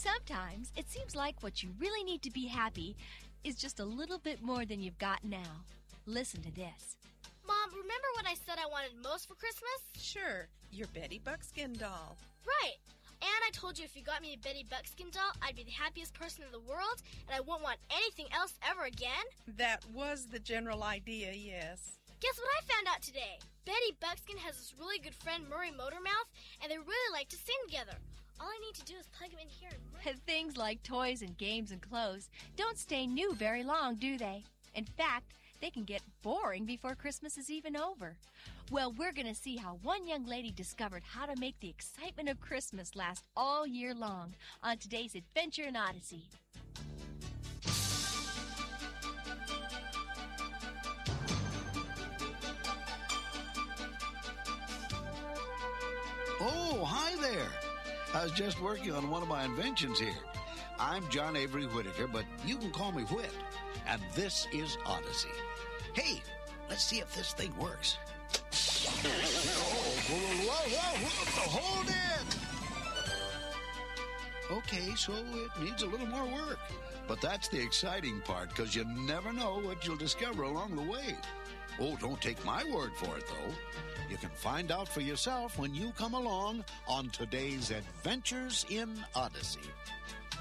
Sometimes it seems like what you really need to be happy is just a little bit more than you've got now. Listen to this. Mom, remember when I said I wanted most for Christmas? Sure, your Betty Buckskin doll. Right. And I told you if you got me a Betty Buckskin doll, I'd be the happiest person in the world, and I won't want anything else ever again. That was the general idea, yes. Guess what I found out today? Betty Buckskin has this really good friend, Murray Motormouth, and they really like to sing together. All I need to do is plug them in here. And things like toys and games and clothes don't stay new very long, do they? In fact, they can get boring before Christmas is even over. Well, we're going to see how one young lady discovered how to make the excitement of Christmas last all year long on today's Adventure in Odyssey. Oh, hi there. I was just working on one of my inventions here. I'm John Avery Whitaker, but you can call me Whit. And this is Odyssey. Hey, let's see if this thing works. Whoa, hold it! Okay, so it needs a little more work. But that's the exciting part, because you never know what you'll discover along the way. Oh, don't take my word for it, though. You can find out for yourself when you come along on today's Adventures in Odyssey.